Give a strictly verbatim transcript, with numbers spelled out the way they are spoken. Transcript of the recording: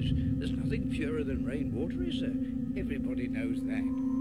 is. There's nothing purer than rainwater, is there? Everybody knows that.